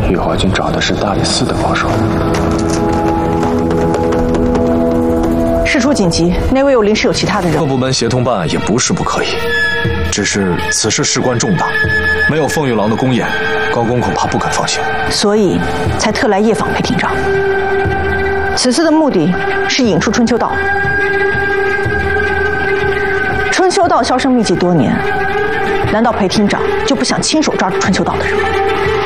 玉华君找的是大理寺的高手。 事出紧急，内卫又临时有其他的任务， 各部门协同办案也不是不可以，只是此事事关重大，没有凤玉郎的宫宴，高公恐怕不肯放行， 所以才特来夜访裴厅长。此次的目的是引出春秋道。春秋道销声匿迹多年，难道裴厅长就不想亲手抓住春秋道的人？